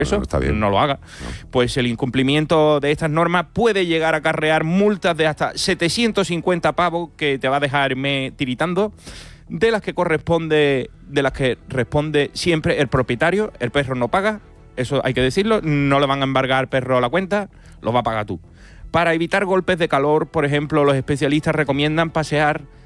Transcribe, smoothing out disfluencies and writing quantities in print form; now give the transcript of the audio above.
eso, está bien. no lo haga. No. Pues el incumplimiento de estas normas puede llegar a acarrear multas de hasta 750 pavos que te va a dejar tiritando, de las que responde siempre el propietario. El perro no paga, eso hay que decirlo, no le van a embargar al perro la cuenta, lo va a pagar tú. Para evitar golpes de calor, por ejemplo, los especialistas recomiendan pasear